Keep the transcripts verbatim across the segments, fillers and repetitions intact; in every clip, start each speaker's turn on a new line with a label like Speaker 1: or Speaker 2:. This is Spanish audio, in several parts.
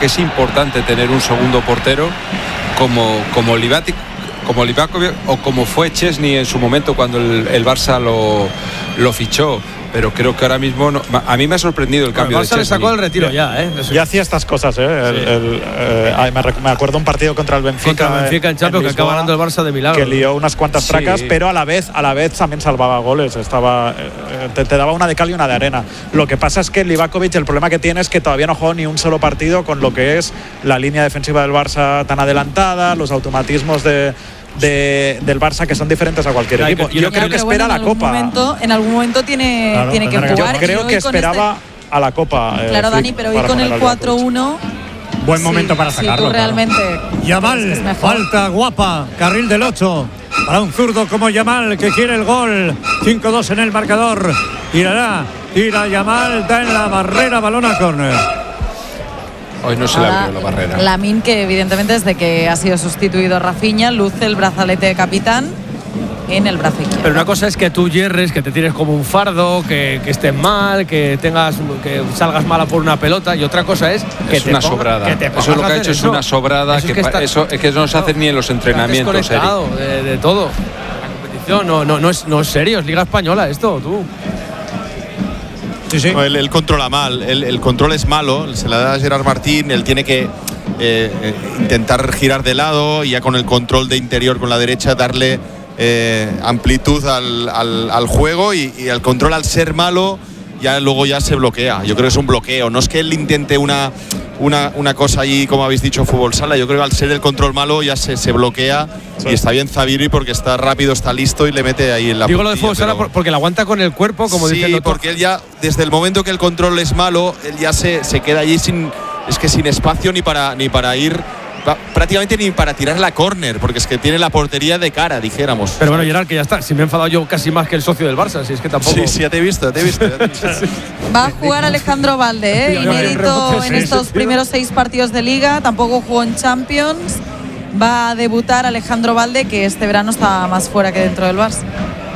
Speaker 1: que es importante tener un segundo portero como, como Livakovic, como Livakovic o como fue Chesney en su momento cuando el, el Barça lo, lo fichó. Pero creo que ahora mismo no, a mí me ha sorprendido el cambio
Speaker 2: bueno, el Barça
Speaker 1: de Chesney.
Speaker 2: le sacó el retiro ya, ¿eh?
Speaker 3: Ya hacía estas cosas, ¿eh? El, sí. el, eh me acuerdo un partido contra el Benfica.
Speaker 2: Contra el Benfica en Champions, que acaba ganando el Barça de milagro.
Speaker 3: Que lió unas cuantas sí. tracas, pero a la vez a la vez también salvaba goles. Estaba eh, te, te daba una de cal y una de arena. Lo que pasa es que Livakovic, el problema que tiene es que todavía no jugó ni un solo partido con lo que es la línea defensiva del Barça tan adelantada, los automatismos de De, del Barça que son diferentes a cualquier
Speaker 2: Ay,
Speaker 3: equipo.
Speaker 2: que,
Speaker 3: yo
Speaker 2: que,
Speaker 3: creo que espera
Speaker 4: bueno,
Speaker 3: la Copa.
Speaker 4: Momento, en algún momento tiene, claro, tiene que jugar.
Speaker 3: Yo creo que esperaba este... a la Copa.
Speaker 4: Eh, claro, Dani, pero hoy con el cuatro uno.
Speaker 5: Buen momento sí, para sacarlo.
Speaker 4: Sí, tú realmente.
Speaker 5: Claro. Yamal, es es falta guapa, carril del ocho. Para un zurdo como Yamal que quiere el gol. cinco dos en el marcador. Tirará, tira Yamal, da en la barrera, balón a córner.
Speaker 1: Hoy no se le abrió la barrera.
Speaker 4: Lamine, que evidentemente desde que ha sido sustituido Rafinha, luce el brazalete de capitán en el brazo izquierdo.
Speaker 2: Pero una cosa es que tú hierres, que te tires como un fardo, que, que estés mal, que tengas, que salgas mala por una pelota, y otra cosa es que
Speaker 1: es
Speaker 2: te
Speaker 1: una
Speaker 2: ponga,
Speaker 1: sobrada.
Speaker 2: Que te
Speaker 1: eso es lo que ha hecho,
Speaker 2: eso.
Speaker 1: es una sobrada eso que, es que, está, eso, es que no se hace ni en los entrenamientos.
Speaker 2: Desconectado de, de todo. La competición no, no, no, es, no es serio, es Liga Española esto, tú.
Speaker 6: Sí, sí. No, él, él controla mal, él, el control es malo, se la da a Gerard Martín, él tiene que eh, intentar girar de lado y ya con el control de interior con la derecha darle eh, amplitud al, al, al juego y, y el control al ser malo ya luego ya se bloquea. Yo creo que es un bloqueo, no es que él intente una, una, una cosa ahí como habéis dicho fútbol sala, yo creo que al ser el control malo ya se, se bloquea sí. Y está bien Zaviri porque está rápido, está listo y le mete ahí en la
Speaker 2: Digo lo de fútbol sala porque la aguanta con el cuerpo, como
Speaker 6: sí,
Speaker 2: dice el doctor.
Speaker 6: Porque él ya, desde el momento que el control es malo, él ya se, se queda allí sin, es que sin espacio ni para, ni para ir prácticamente ni para tirar la córner, porque es que tiene la portería de cara, dijéramos.
Speaker 2: Pero bueno, Gerard, que ya está. Si me he enfadado yo casi más que el socio del Barça, si es que tampoco.
Speaker 6: Sí, sí, ya te he visto, te he visto. Ya te he visto.
Speaker 4: Sí. Va a jugar Alejandro Balde, ¿eh? Inédito en estos primeros seis partidos de Liga. Tampoco jugó en Champions. Va a debutar Alejandro Balde, que este verano está más fuera que dentro del Barça.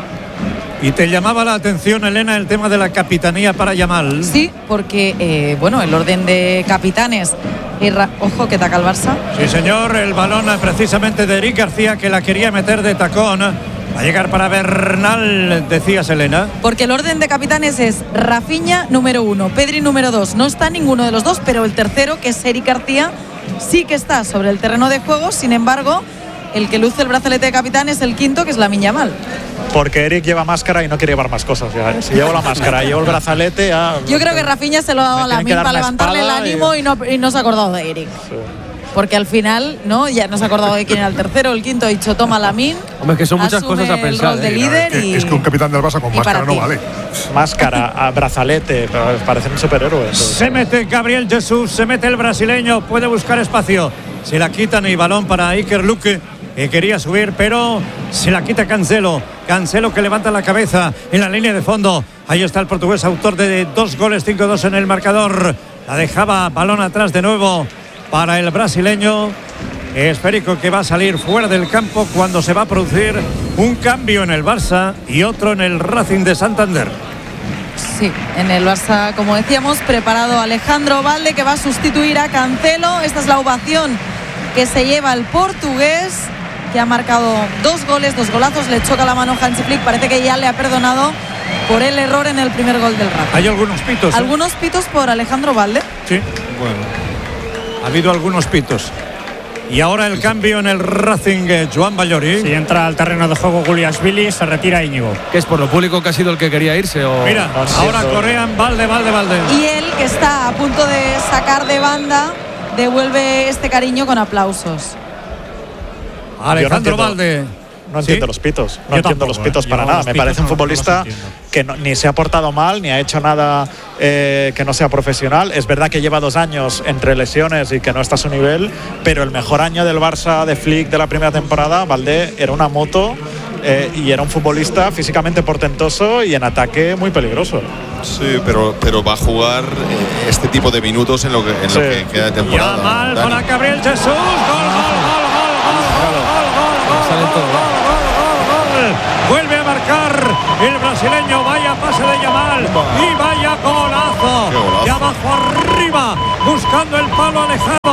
Speaker 5: ¿Y te llamaba la atención, Elena, el tema de la capitanía para Yamal?
Speaker 4: Sí, porque, eh, bueno, el orden de capitanes. Ojo, que taca el Barça.
Speaker 5: Sí, señor, el balón precisamente de Eric García, que la quería meter de tacón. Va a llegar para Bernal, decías, Elena.
Speaker 4: Porque el orden de capitanes es Rafinha número uno, Pedri número dos. No está ninguno de los dos, pero el tercero, que es Eric García, sí que está sobre el terreno de juego. Sin embargo, el que luce el brazalete de capitán es el quinto, que es Lamine Yamal.
Speaker 3: Porque Eric lleva máscara y no quiere llevar más cosas. Ya. Si llevo la máscara, llevo el brazalete. Ya,
Speaker 4: yo creo que Rafinha se lo ha dado a Lamine para levantarle el ánimo y... Y, no, y no se ha acordado de Eric. Sí. Porque al final, ¿no? Ya no se ha acordado de quién era el tercero, el quinto, ha dicho toma Lamine.
Speaker 2: Hombre, que son muchas cosas a pensar.
Speaker 4: El rol de
Speaker 2: ¿eh?
Speaker 4: líder
Speaker 7: no, es, que,
Speaker 4: y,
Speaker 7: es que un capitán del Barça con máscara no vale.
Speaker 3: Máscara, brazalete, parecen superhéroes.
Speaker 5: Se mete Gabriel Jesús, se mete el brasileño, puede buscar espacio. Se la quitan y balón para Iker Luque, que quería subir, pero se la quita Cancelo. Cancelo que levanta la cabeza en la línea de fondo. Ahí está el portugués, autor de dos goles, cinco dos en el marcador. La dejaba, balón atrás de nuevo para el brasileño. Esférico que va a salir fuera del campo cuando se va a producir un cambio en el Barça y otro en el Racing de Santander.
Speaker 4: Sí, en el Barça, como decíamos, preparado Alejandro Balde, que va a sustituir a Cancelo. Esta es la ovación que se lleva el portugués, que ha marcado dos goles, dos golazos. Le choca la mano Hansi Flick, parece que ya le ha perdonado por el error en el primer gol del Racing.
Speaker 5: Hay algunos pitos. ¿eh?
Speaker 4: Algunos pitos por Alejandro Balde.
Speaker 5: Sí, bueno, ha habido algunos pitos. Y ahora el cambio en el Racing, eh, Joan Ballori.
Speaker 8: Si entra al terreno de juego Guliashvili, se retira Íñigo.
Speaker 2: ¿Qué es por lo público que ha sido el que quería irse? O...
Speaker 5: Mira, no, ahora Correan, Balde, Balde, Balde.
Speaker 4: Y él, que está a punto de sacar de banda, devuelve este cariño con aplausos.
Speaker 5: Alejandro
Speaker 3: no
Speaker 5: Balde.
Speaker 3: No entiendo
Speaker 5: ¿Sí?
Speaker 3: los pitos, no
Speaker 5: Yo
Speaker 3: entiendo
Speaker 5: tampoco,
Speaker 3: los pitos
Speaker 5: ¿eh?
Speaker 3: para
Speaker 5: Yo
Speaker 3: nada.
Speaker 5: los
Speaker 3: Me
Speaker 5: pitos
Speaker 3: parece un
Speaker 5: no,
Speaker 3: futbolista
Speaker 5: no
Speaker 3: que no, ni se ha portado mal, ni ha hecho nada eh, que no sea profesional. Es verdad que lleva dos años entre lesiones y que no está a su nivel, pero el mejor año del Barça de Flick de la primera temporada, Balde, era una moto eh, y era un futbolista físicamente portentoso y en ataque muy peligroso.
Speaker 6: Sí, pero, pero va a jugar eh, este tipo de minutos en lo que, en
Speaker 3: sí.
Speaker 6: lo que queda de temporada.
Speaker 5: Ya mal Dani. Para Gabriel Jesús. Gol, gol, gol, gol, gol, gol, gol, gol, gol, gol. Vuelve a marcar el brasileño. Vaya pase de Yamal y vaya golazo.
Speaker 6: golazo.
Speaker 5: Y abajo arriba buscando el palo Alejandro.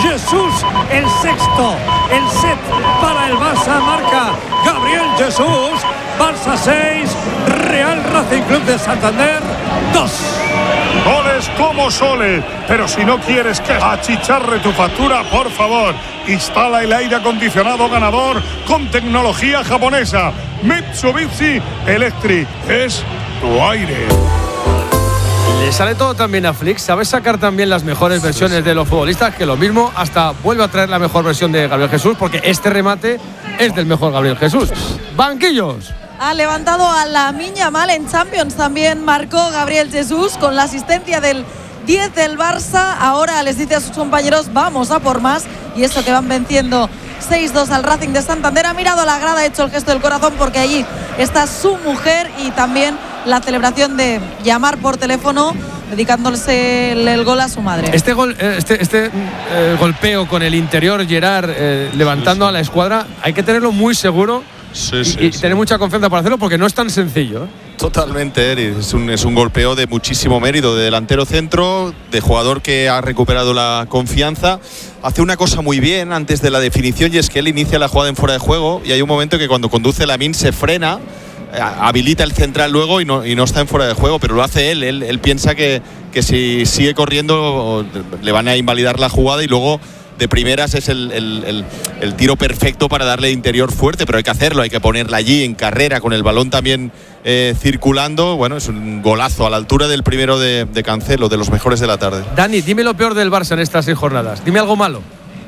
Speaker 5: Jesús, el sexto, el set para el Barça, marca Gabriel Jesús. Barça seis, Real Racing Club de Santander dos.
Speaker 7: Goles como Sole, pero si no quieres que achicharre tu factura, por favor, instala el aire acondicionado ganador con tecnología japonesa. Mitsubishi Electric es tu aire.
Speaker 2: Le sale todo también a Flick, sabe sacar también las mejores versiones de los futbolistas, que lo mismo hasta vuelve a traer la mejor versión de Gabriel Jesús, porque este remate es del mejor Gabriel Jesús. Banquillos.
Speaker 4: Ha levantado a Lamine Yamal en Champions, también marcó Gabriel Jesús con la asistencia del diez del Barça. Ahora les dice a sus compañeros, vamos a por más, y eso que van venciendo seis dos al Racing de Santander. Ha mirado a la grada, ha hecho el gesto del corazón, porque allí está su mujer, y también la celebración de llamar por teléfono dedicándose el, el gol a su madre.
Speaker 2: Este gol, este, este eh, golpeo con el interior, Gerard, eh, levantando sí, sí. a la escuadra, hay que tenerlo muy seguro. Sí, sí, y, y sí. tener mucha confianza para hacerlo, porque no es tan sencillo, ¿eh?
Speaker 6: Totalmente, Eri. Es un, es un golpeo de muchísimo mérito, de delantero centro, de jugador que ha recuperado la confianza. Hace una cosa muy bien antes de la definición, y es que él inicia la jugada en fuera de juego, y hay un momento que cuando conduce Lamine se frena, habilita el central luego y no, y no está en fuera de juego, pero lo hace él. Él, él piensa que, que si sigue corriendo le van a invalidar la jugada, y luego de primeras es el, el, el, el tiro perfecto para darle interior fuerte, pero hay que hacerlo, hay que ponerla allí en carrera con el balón también eh, circulando. Bueno, es un golazo a la altura del primero de, de Cancelo, de los mejores de la tarde.
Speaker 2: Dani, dime lo peor del Barça en estas seis jornadas, dime algo malo.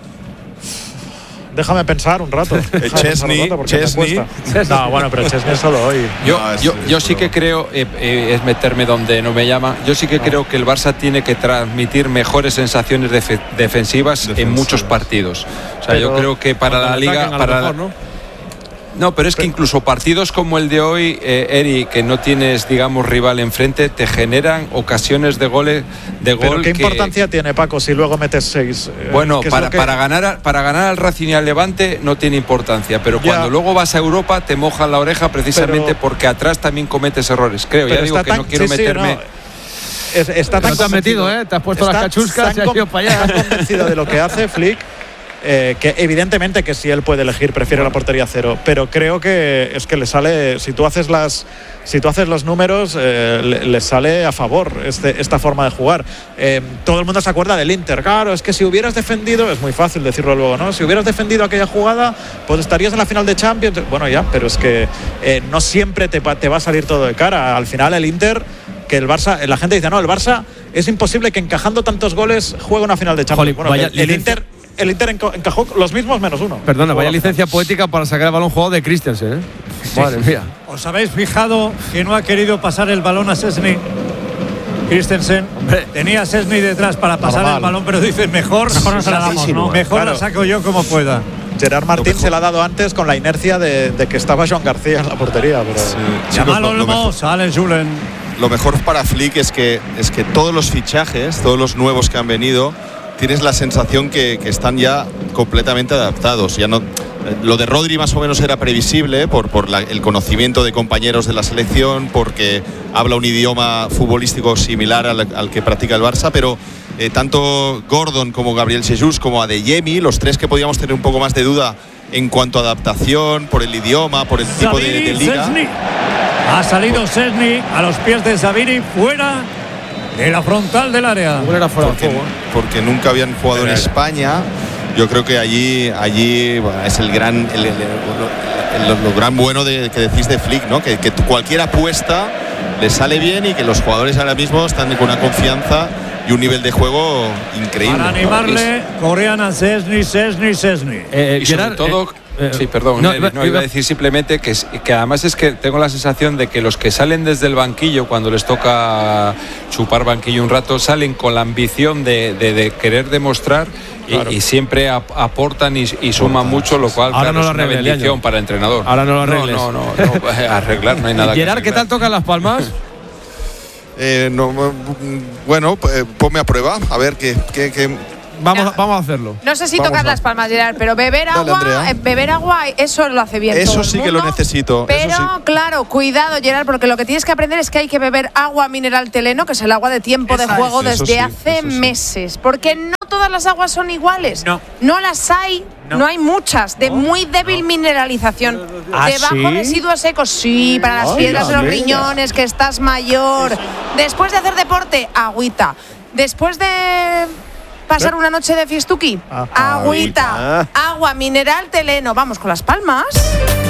Speaker 3: Déjame pensar un rato.
Speaker 6: Chesney, Chesney.
Speaker 3: No, bueno, pero Chesney solo hoy.
Speaker 1: Yo, yo, yo sí que creo, eh, eh, es meterme donde no me llama, yo sí que no. creo que el Barça tiene que transmitir mejores sensaciones def- defensivas Defensiva. en muchos partidos. O sea, pero yo creo que para la Liga... Para
Speaker 2: mejor, ¿no?
Speaker 1: No, pero es que incluso partidos como el de hoy, eh, Eri, que no tienes, digamos, rival enfrente, te generan ocasiones de goles de gol.
Speaker 3: ¿Pero qué
Speaker 1: que,
Speaker 3: importancia tiene, Paco, si luego metes seis?
Speaker 1: Eh, bueno, para, que... para, ganar, para ganar al Racing y al Levante no tiene importancia, pero ya. cuando luego vas a Europa te mojan la oreja, precisamente pero... porque atrás también cometes errores. Creo, pero ya digo que tan... no quiero sí, meterme...
Speaker 3: Sí, no. Es, está tan
Speaker 2: no te has metido, ¿eh? Te has puesto está las cachuscas y has ido para allá.
Speaker 3: Estás convencido de lo que hace Flick. Eh, que evidentemente que si él puede elegir prefiere la portería cero, pero creo que es que le sale, si tú haces las si tú haces los números, eh, le, le sale a favor este, esta forma de jugar. Eh, todo el mundo se acuerda del Inter, claro, es que si hubieras defendido, es muy fácil decirlo luego, ¿no? Si hubieras defendido aquella jugada, pues estarías en la final de Champions. Bueno, ya, pero es que eh, no siempre te, te va a salir todo de cara. Al final el Inter, que el Barça, la gente dice, no, el Barça es imposible que encajando tantos goles juegue una final de Champions.
Speaker 2: Jolín,
Speaker 3: bueno,
Speaker 2: vaya,
Speaker 3: el, el Inter El Inter encajó los mismos menos uno.
Speaker 2: Perdona, vaya licencia poética para sacar el balón jugado de Christensen, ¿eh? Sí, Madre
Speaker 5: sí.
Speaker 2: mía.
Speaker 5: ¿Os habéis fijado que no ha querido pasar el balón a Szczęsny? Christensen Hombre. tenía a Szczęsny detrás para pasar Normal. el balón, pero dice mejor, mejor no se la damos, ¿no? Mejor claro. la saco yo como pueda.
Speaker 3: Gerard Martín se la ha dado antes con la inercia de, de que estaba Joan García en la portería, pero
Speaker 5: sí. Yamal Olmo, sale Julen.
Speaker 6: Lo mejor para Flick es que es que todos los fichajes, todos los nuevos que han venido, tienes la sensación que, que están ya completamente adaptados. Ya no, lo de Rodri más o menos era previsible por, por la, el conocimiento de compañeros de la selección, porque habla un idioma futbolístico similar al, al que practica el Barça, pero eh, tanto Gordon como Gabriel Jesús como Adeyemi, los tres que podíamos tener un poco más de duda en cuanto a adaptación, por el idioma, por el tipo de, de liga.
Speaker 5: Szczęsny. Ha salido Szczęsny a los pies de Zaviri, fuera de la frontal del área.
Speaker 6: Porque, porque nunca habían jugado en España. Yo creo que allí allí bueno, es el gran el, el, el, el, lo gran bueno de, que decís de Flick, ¿no? Que, que cualquier apuesta le sale bien y que los jugadores ahora mismo están con una confianza y un nivel de juego increíble.
Speaker 5: Para animarle, corrían a Szczęsny, Szczęsny, Szczęsny.
Speaker 1: Eh, y sobre todo... Eh, Eh, sí, perdón, no, no, no iba a decir simplemente que, que además es que tengo la sensación de que los que salen desde el banquillo cuando les toca chupar banquillo un rato, salen con la ambición de, de, de querer demostrar claro. y, y siempre ap aportan y, y suman mucho, lo cual
Speaker 2: ahora
Speaker 1: claro,
Speaker 2: no lo
Speaker 1: es una bendición para el entrenador.
Speaker 2: Ahora no lo arregles.
Speaker 1: No, no, no, no arreglar no hay nada.
Speaker 2: Gerard, ¿qué tal tocan las palmas?
Speaker 6: Eh, no, bueno, ponme a prueba, a ver qué... qué, qué
Speaker 2: Vamos, vamos a hacerlo.
Speaker 9: No sé si
Speaker 6: vamos
Speaker 9: tocar
Speaker 6: a...
Speaker 9: las palmas, Gerard, pero beber
Speaker 6: Dale,
Speaker 9: agua, eh, beber agua, eso lo hace bien.
Speaker 6: Eso
Speaker 9: todo
Speaker 6: sí
Speaker 9: el
Speaker 6: que
Speaker 9: mundo,
Speaker 6: lo necesito.
Speaker 9: Pero
Speaker 6: eso sí.
Speaker 9: claro, cuidado, Gerard, porque lo que tienes que aprender es que hay que beber agua mineral Teleno, que es el agua de tiempo Esa de juego es, desde sí, hace
Speaker 6: sí.
Speaker 9: meses. Porque no todas las aguas son iguales.
Speaker 10: No.
Speaker 9: No las hay. No, no hay muchas, de muy débil no. mineralización.
Speaker 2: ¿Ah,
Speaker 9: de bajos
Speaker 2: sí?
Speaker 9: residuos secos, sí, para las
Speaker 2: Ay,
Speaker 9: piedras de los
Speaker 2: amiga.
Speaker 9: riñones, que estás mayor. Después de hacer deporte, agüita. Después de pasar una noche de fiestuki,
Speaker 2: Ah,
Speaker 9: agüita.
Speaker 2: agüita.
Speaker 9: Agua mineral Teleno. Vamos con Las Palmas.